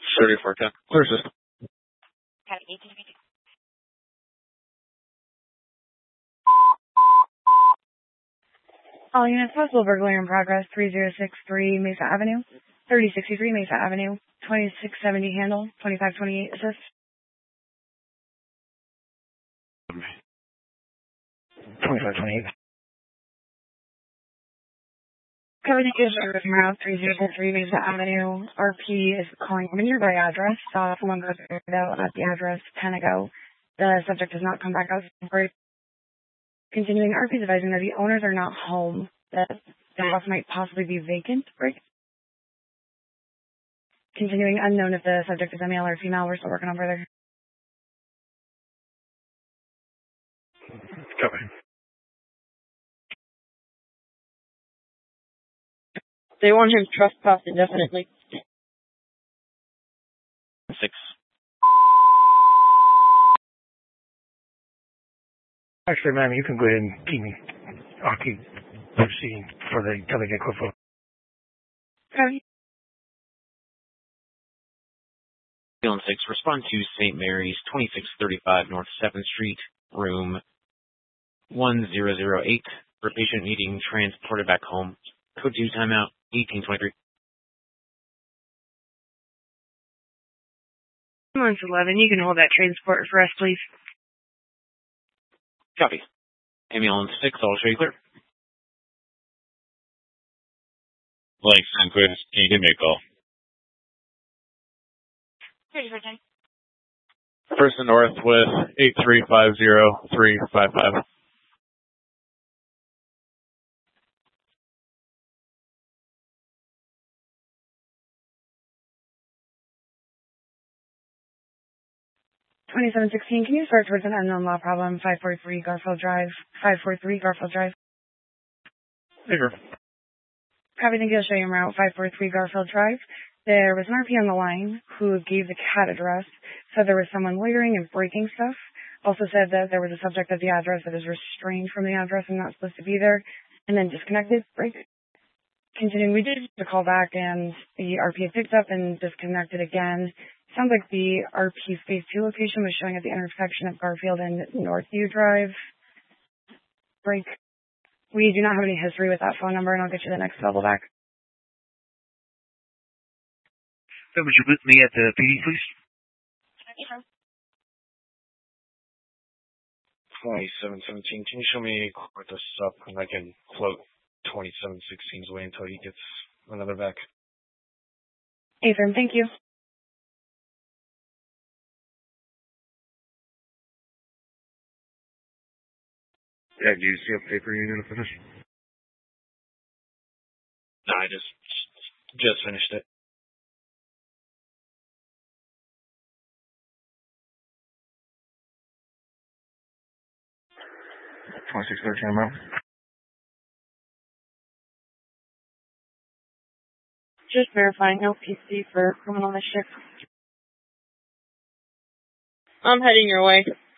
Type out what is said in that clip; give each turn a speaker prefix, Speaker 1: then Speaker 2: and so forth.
Speaker 1: 3410. Clear system.
Speaker 2: Copy, 1832.
Speaker 3: All units, possible burglary in progress, 3063 Mesa Avenue, 3063 Mesa Avenue, 2670 handle, 2528 assist.
Speaker 4: 2528.
Speaker 3: Covenant is route 3003 Mesa Avenue. RP is calling from a nearby address. Saw someone go out at the address 10 ago. The subject does not come back out. Continuing, RP is advising that the owners are not home. That the house might possibly be vacant. Right? Continuing, unknown if the subject is a male or female. We're still working on further.
Speaker 4: Copy.
Speaker 2: They want him trespassed indefinitely.
Speaker 1: 6.
Speaker 4: Actually, ma'am, you can go ahead and keep me. I'll keep proceeding for the until they get close.
Speaker 3: Copy.
Speaker 1: 6. Respond to St. Mary's, 2635 North 7th Street, room 1008. For patient needing transported back home. Code 2 timeout, 1823.
Speaker 3: Ambulance 11, you can hold that transport for us, please.
Speaker 1: Copy. Ambulance 6, all show you clear.
Speaker 5: Like, I'm clear. Can you give me a call?
Speaker 2: 3410.
Speaker 5: Person north with 8350-355.
Speaker 3: $2716, can you start towards an unknown law problem, 543 Garfield Drive, 543 Garfield Drive?
Speaker 5: Favor.
Speaker 3: Copy, thank you. I'll show you en route, 543 Garfield Drive. There was an RP on the line who gave the CAT address, said there was someone loitering and breaking stuff. Also said that there was a subject at the address that is restrained from the address and not supposed to be there, and then disconnected. Break. Continuing, we did the call back, and the RP had picked up and disconnected again. Sounds like the RP Phase 2 location was showing at the intersection of Garfield and Northview Drive. Break. We do not have any history with that phone number, and I'll get you the next level back.
Speaker 4: So would you boot me at the PD, please?
Speaker 1: 2717, can you show me where this up and I can float 2716's way until he gets another back?
Speaker 3: Affirm, thank you.
Speaker 4: Yeah, do you see a paper you're going to finish?
Speaker 1: No, I just finished it.
Speaker 4: $2613
Speaker 3: Just verifying no PC for criminal mischief.
Speaker 2: I'm heading your way.